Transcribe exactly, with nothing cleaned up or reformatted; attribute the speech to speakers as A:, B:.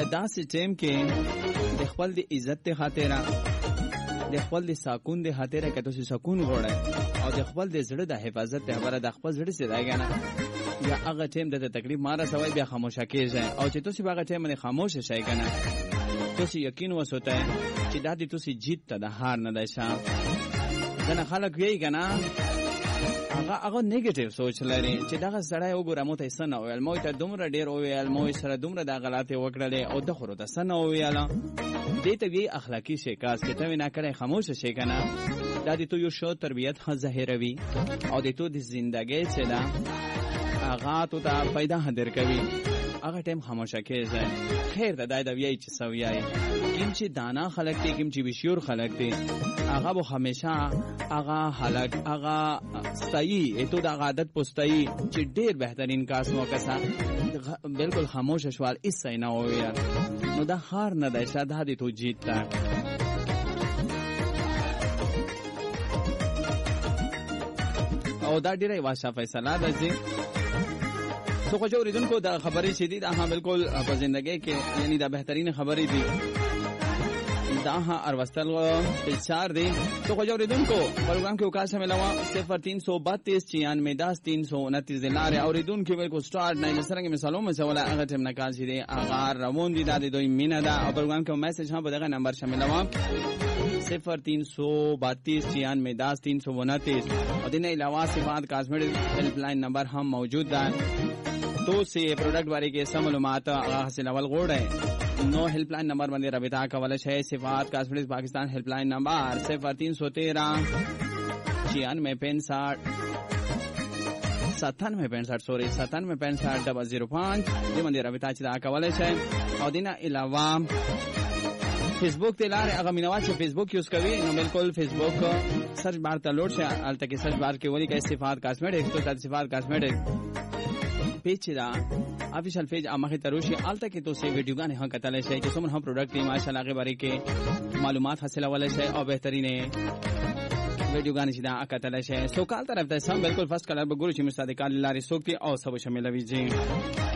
A: داسې ټیم کې د خپل د عزت د خاطره د خپل د سکون د خاطره که تاسو سکون غواړئ او د خپل د زړه د حفاظت لپاره د خپل زړه څخه دی کنه یا هغه ټیم د تکلیف ماره سوي بیا خاموشه کیږي او چې تاسو هغه ټیم باندې خاموشه شئ کنه تاسو یقین وسوته چې دا د تاسو جیت ته د هار نه دی شام کنه خلک وی کنه هغه هغه نیگیټیو سوچ لري چې دا سړی وګوره مو ته سن او مو ته دومره ډیر او ویل مو سره دومره د غلطي وکړلې او د خورو ته سن او ویل دې ته وی اخلاقی شکاس چې ته نه کړې خاموش شې کنه دا دې تو یو شو تربیت خ ظاهروي او دې تو د ژوندۍ څه دا هغه ته ته پیدا هدر کوي هغه ټیم خاموشه کېږي خیر دا د وی چې سویای کیم چې دانا خلق دي کیم چې بشور خلق دي هغه به همیشه هغه حالک هغه صحیح ایتو د عادت پوستای چې ډیر بهترین کاس موقع سره بالکل خاموش شوال اس نه وي نو دا خار نه ده شاده دي تو جیت تا او دا ډیره واشه فیصله ده چې تو خو اوریدونکو دا خبرې چې دي دا ها بالکل په ژوندۍ کې یعنی دا بهترین خبرې دي دا ها اروستل پچار دی تو خو اوریدونکو پروګرام کې وکاسه ملوا صفر تین سو بتیس چھیانوے دس تین سو انتیس دلاره اوریدونکو بالکل سٹارټ نه سرنګ مثالو مسوله هغه ټیم نکاسي دي هغه روان دي د دوی مینا دا او پروګرام کې میسج ها په دغه نمبر شامل وا صفر تین سو بتیس چھیانوے دس تین سو انتیس او دینه علاوه صفات کاسمیټک هیلپ لاین نمبر هم موجود ده تو سے پروڈکٹ بارے کے سم معلومات حاصل اول غوڑ ہے نو ہیلپ لائن نمبر بندے رابطہ کولش ہے صفات کاسمیٹکس پاکستان ہیلپ لائن نمبر صفر تین سو تیرہ چھیانوے پینسٹھ ستانوے پینسٹھ سوری ستانوے پینسٹھ ڈبل زیرو پانچ یہ بندے رابطہ چدا کولش ہے اور دینا علاوہ فیس بک تے لارے اگر مینوات سے فیس بک یوز کوي نو بالکل فیس بک سرچ بار ته لوډ شه الته کې سرچ بار کې ولي کې صفات کاسمیټکس تو صفات کاسمیټکس پیج دا افیشل پیج امه تروشی الته کې تو سه ویډیوګانې هم کتل شي چې څومره هم پروډکټ دی ماشاءالله هغه باره کې معلومات حاصل اول شي او بهترینه ویډیوګانې چې دا کتل شي سو کال طرف ته سم بالکل فرست کلر به ګورو چې مستدقال لاري سوکتي او سب شامل وي جی